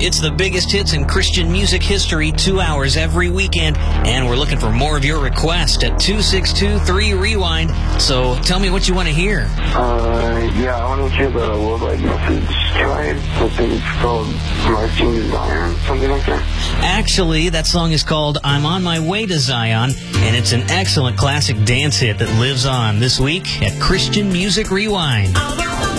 It's the biggest hits in Christian music history, 2 hours every weekend, and we're looking for more of your requests at 262-3-REWIND. So tell me what you want to hear. Yeah, I want to hear the Worldwide Message Tribe. I think it's called Marching to Zion, something like that. Actually, that song is called I'm on My Way to Zion, and it's an excellent classic dance hit that lives on this week at Christian Music Rewind.